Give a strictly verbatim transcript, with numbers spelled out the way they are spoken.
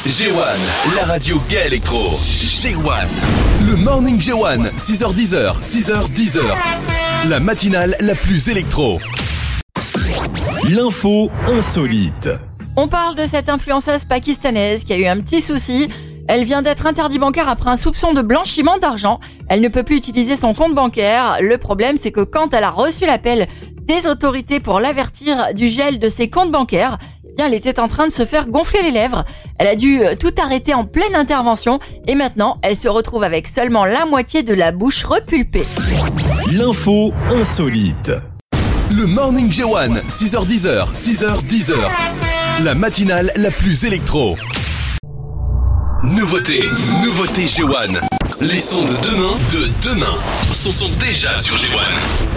G un, la radio gay électro. G un. Le Morning G un, six heures dix, six heures dix. La matinale la plus électro. L'info insolite. On parle de cette influenceuse pakistanaise qui a eu un petit souci. Elle vient d'être interdite bancaire après un soupçon de blanchiment d'argent. Elle ne peut plus utiliser son compte bancaire. Le problème, c'est que quand elle a reçu l'appel des autorités pour l'avertir du gel de ses comptes bancaires, eh bien, elle était en train de se faire gonfler les lèvres. Elle a dû tout arrêter en pleine intervention et maintenant, elle se retrouve avec seulement la moitié de la bouche repulpée. L'info insolite. Le Morning G un, six heures dix, six heures dix. La matinale la plus électro. Nouveauté, nouveauté G un. Les sons de demain, de demain, sont, sont déjà sur G un.